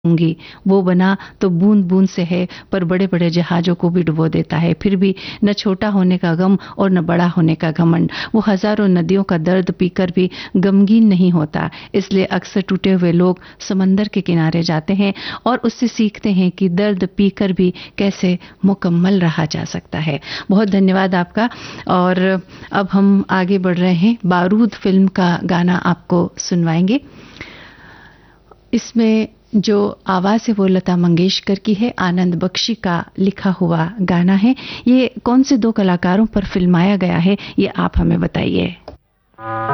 होंगी। वो बना तो बूंद बूंद से है, पर बड़े बड़े जहाजों को भी डुबो देता है। फिर भी न छोटा होने का गम और न बड़ा होने का घमंड। वो हजारों नदियों का दर्द पीकर भी गमगीन नहीं होता। इसलिए अक्सर टूटे हुए लोग समंदर के किनारे जाते हैं और उससे सीखते हैं कि दर्द पीकर भी कैसे मुकम्मल रहा जा सकता है। बहुत धन्यवाद आपका। और अब हम आगे बढ़ रहे हैं, बारूद फिल्म का गाना आपको सुनवाएंगे। इसमें जो आवाज है वो लता मंगेशकर की है, आनंद बख्शी का लिखा हुआ गाना है। ये कौन से दो कलाकारों पर फिल्माया गया है, ये आप हमें बताइए।